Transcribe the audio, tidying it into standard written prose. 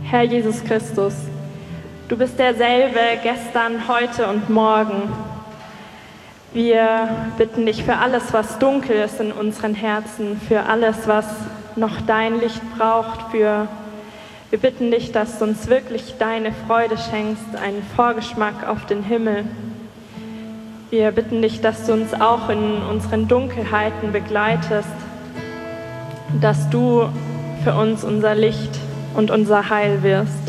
Herr Jesus Christus, du bist derselbe gestern, heute und morgen. Wir bitten dich für alles, was dunkel ist in unseren Herzen, für alles, was noch dein Licht braucht, wir bitten dich, dass du uns wirklich deine Freude schenkst, einen Vorgeschmack auf den Himmel. Wir bitten dich, dass du uns auch in unseren Dunkelheiten begleitest, dass du für uns unser Licht und unser Heil wirst.